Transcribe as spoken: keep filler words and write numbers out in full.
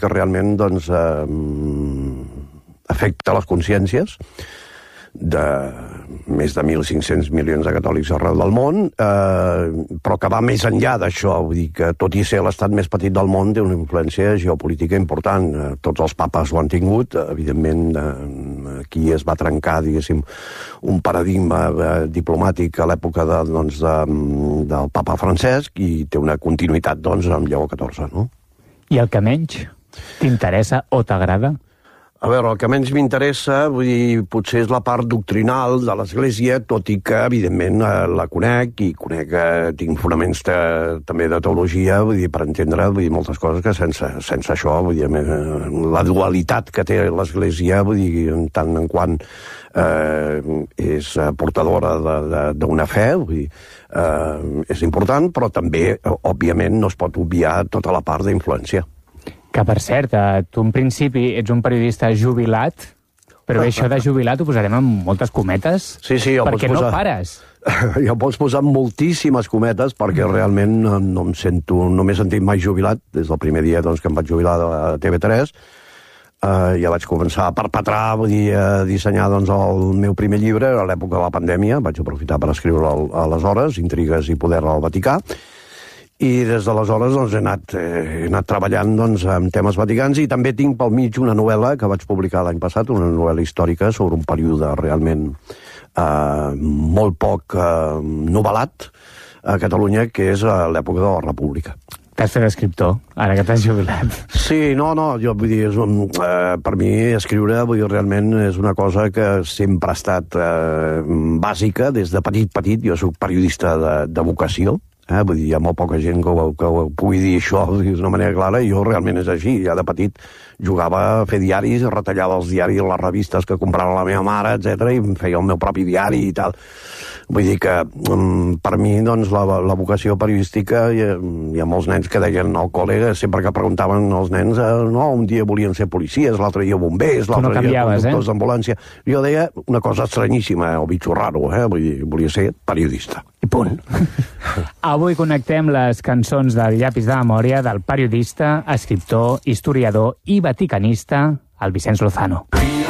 que realment doncs, eh, afecta les consciències de més de mil cinc-cents milions de catòlics arreu del món, eh, però que va més enllà d'això. Vull dir que, tot i ser l'estat més petit del món, té una influència geopolítica important. Eh, tots els papes ho han tingut. Evidentment, eh, aquí es va trencar, diguéssim, un paradigma eh, diplomàtic a l'època de, doncs, de, del papa Francesc, i té una continuïtat doncs, amb Lleó catorze, no? I el que menys t'interessa o t'agrada? A veure, el que menys m'interessa, vull dir, potser és la part doctrinal de l'Església, tot i que, evidentment, eh, la conec, i conec que tinc fonaments te, també de teologia, vull dir, per entendre vull dir, moltes coses que sense, sense això, vull dir, la dualitat que té l'Església, vull dir, en tant en quant eh, és portadora d'una fe, vull dir, eh, és important, però també, òbviament, no es pot obviar tota la part d'influència. Que, per cert, tu en principi ets un periodista jubilat, però bé, això de jubilat ho posarem amb moltes cometes, sí, sí, perquè posar... no pares. Jo pots posar moltíssimes cometes, perquè realment no, no em sento, no m'he sentit mai jubilat, des del primer dia doncs, que em vaig jubilar a T V tres, uh, ja vaig començar a perpetrar, vull dir, a dissenyar doncs, el meu primer llibre a l'època de la pandèmia, vaig aprofitar per escriure-lo aleshores, Intrigues i poder al Vaticà, i des d'aleshores doncs, he, anat, eh, he anat treballant doncs, en temes vaticans, i també tinc pel mig una novel·la que vaig publicar l'any passat, una novel·la històrica sobre un període realment eh, molt poc eh, novel·lat a Catalunya, que és l'època de la República. T'has fet escriptor, ara que t'has jubilat. Sí, no, no, jo vull dir, és un, eh, per mi escriure vull dir, realment és una cosa que sempre ha estat eh, bàsica, des de petit, petit, jo soc periodista de, de vocació, Eh, vull dir, hi ha molt poca gent que ho, que ho pugui dir això d'una manera clara, i jo realment és així. Ja de petit jugava a fer diaris, retallava els diaris, les revistes que comprava la meva mare, etcètera, i em feia el meu propi diari i tal. Vull dir que, per mi, doncs, la, la vocació periodística, hi ha, hi ha molts nens que deien al col·lega, sempre que preguntaven als nens, eh, no, un dia volien ser policies, l'altre dia bombers, l'altre no dia conductors eh? d'ambulància. Jo deia una cosa estranyíssima, el bitxo raro, eh? Vull dir, volia ser periodista. I punt. Avui connectem les cançons del llapis de memòria del periodista, escriptor, historiador i vaticanista, el Vicenç Lozano.